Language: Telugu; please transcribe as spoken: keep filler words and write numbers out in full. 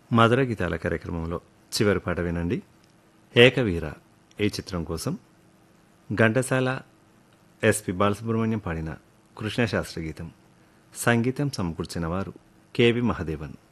మధుర గీతాల కార్యక్రమంలో చివరి పాట వినండి. ఏకవీర ఈ చిత్రం కోసం ఘంటసాల ఎస్పి బాలసుబ్రహ్మణ్యం పాడిన కృష్ణశాస్త్రి గీతం. సంగీతం సమకూర్చిన వారు కెవి మహదేవన్.